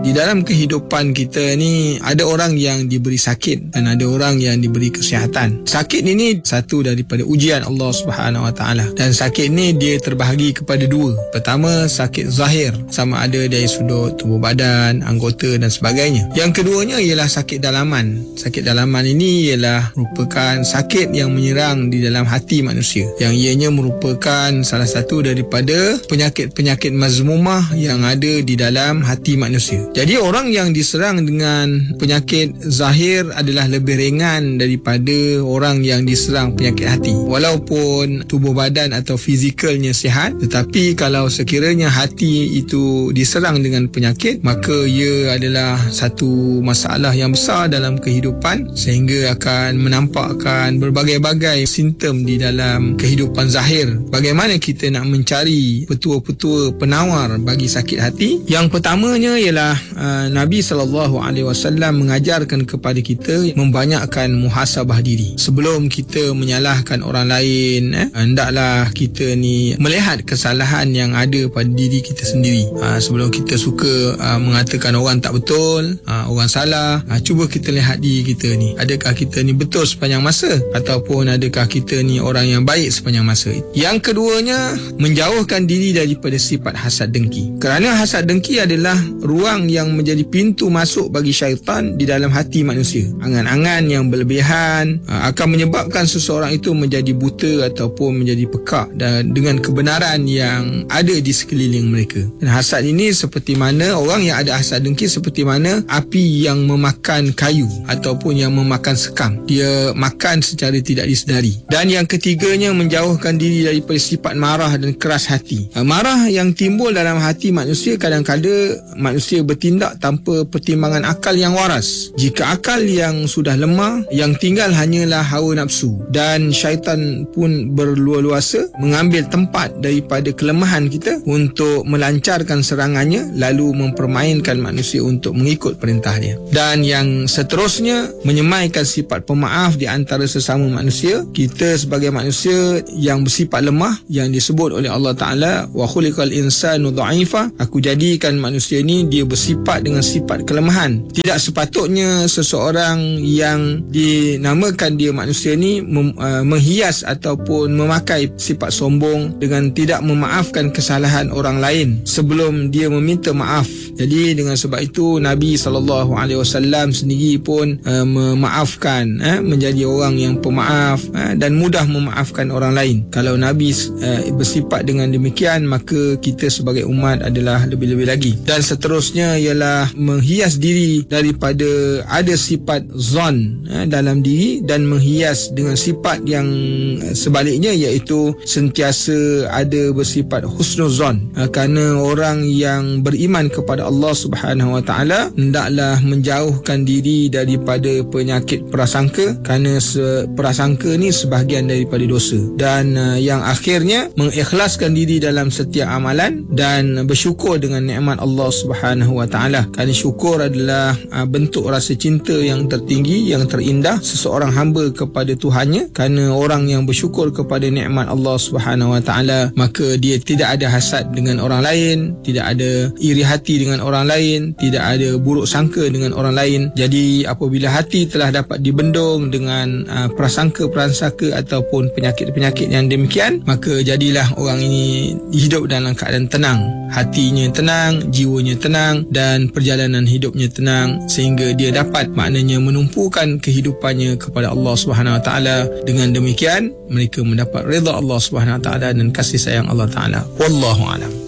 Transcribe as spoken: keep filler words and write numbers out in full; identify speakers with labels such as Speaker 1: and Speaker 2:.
Speaker 1: Di dalam kehidupan kita ni ada orang yang diberi sakit dan ada orang yang diberi kesihatan. Sakit ini satu daripada ujian Allah Subhanahu Wa Taala, dan sakit ni dia terbahagi kepada dua. Pertama, sakit zahir, sama ada dari sudut tubuh badan, anggota dan sebagainya. Yang keduanya ialah sakit dalaman. Sakit dalaman ini ialah merupakan sakit yang menyerang di dalam hati manusia, yang ianya merupakan salah satu daripada penyakit-penyakit mazmumah yang ada di dalam hati manusia. Jadi orang yang diserang dengan penyakit zahir adalah lebih ringan daripada orang yang diserang penyakit hati. Walaupun tubuh badan atau fizikalnya sihat, tetapi kalau sekiranya hati itu diserang dengan penyakit, maka ia adalah satu masalah yang besar dalam kehidupan, sehingga akan menampakkan berbagai-bagai simptom di dalam kehidupan zahir. Bagaimana kita nak mencari petua-petua penawar bagi sakit hati? Yang pertamanya ialah uh, Nabi sallallahu alaihi wasallam mengajarkan kepada kita membanyakkan muhasabah diri. Sebelum kita menyalahkan orang lain, eh, hendaklah kita ni melihat kesalahan yang ada pada diri kita sendiri. Uh, sebelum kita suka uh, mengatakan orang tak betul, uh, orang salah, uh, cuba kita lihat diri kita ni. Adakah kita ni betul sepanjang masa, ataupun adakah kita ni orang yang baik sepanjang masa? Yang keduanya, menjauhkan diri daripada sifat hasad dengki. Kerana hasad dengki adalah ruang yang menjadi pintu masuk bagi syaitan di dalam hati manusia. Angan-angan yang berlebihan aa, akan menyebabkan seseorang itu menjadi buta ataupun menjadi pekak dan dengan kebenaran yang ada di sekeliling mereka. Dan hasad ini seperti mana, orang yang ada hasad dengki seperti mana api yang memakan kayu ataupun yang memakan sekam. Dia makan secara tidak disedari. Dan yang ketiganya, menjauhkan diri daripada sifat marah dan keras hati. Marah yang timbul dalam hati manusia, kadang-kadang manusia bertindak tanpa pertimbangan akal yang waras. Jika akal yang sudah lemah, yang tinggal hanyalah hawa nafsu, dan syaitan pun berluasa mengambil tempat daripada kelemahan kita untuk melancarkan serangannya, lalu mempermainkan manusia untuk mengikut perintah dia. Dan yang seterusnya, menyemaikan sifat pemaaf di antara sesama manusia. Kita sebagai manusia yang bersifat lemah, yang disebut oleh Allah Ta'ala, wa khuliqal insanu dha'ifa, aku jadikan manusia ni dia bersifat dengan sifat kelemahan. Tidak sepatutnya seseorang yang dinamakan dia manusia ni mem, uh, menghias ataupun memakai sifat sombong dengan tidak memaafkan kesalahan orang lain sebelum dia meminta maaf. Jadi dengan sebab itu Nabi sallallahu alaihi wasallam sendiri pun uh, memaafkan, eh, menjadi orang yang pemaaf, eh, dan mudah memaafkan orang lain. Kalau Nabi uh, bersifat dengan demikian, maka kita sebagai umat adalah lebih-lebih lagi. Dan seterusnya ialah menghias diri daripada ada sifat zon eh, dalam diri, dan menghias dengan sifat yang sebaliknya, iaitu sentiasa ada bersifat husnuzon. Eh, kerana orang yang beriman kepada Allah Subhanahu Wa Taala hendaklah menjauhkan diri daripada penyakit prasangka, kerana se- prasangka ni sebahagian daripada dosa. Dan uh, yang akhirnya, mengikhlaskan diri dalam setiap amalan dan bersyukur dengan nikmat Allah Subhanahu Wa Taala. Kerana syukur adalah uh, bentuk rasa cinta yang tertinggi, yang terindah seseorang hamba kepada Tuhannya. Kerana orang yang bersyukur kepada nikmat Allah Subhanahu Wa Taala, maka dia tidak ada hasad dengan orang lain, tidak ada iri hati dengan orang lain, tidak ada buruk sangka dengan orang lain. Jadi apabila hati telah dapat dibendung dengan uh, prasangka-prasangka ataupun penyakit-penyakit yang demikian, maka jadilah orang ini hidup dalam keadaan tenang. Hatinya tenang, jiwanya tenang, dan perjalanan hidupnya tenang, sehingga dia dapat maknanya menumpukan kehidupannya kepada Allah Subhanahu Wa Taala. Dengan demikian mereka mendapat redha Allah Subhanahu Wa Taala dan kasih sayang Allah Taala. Wallahu a'lam.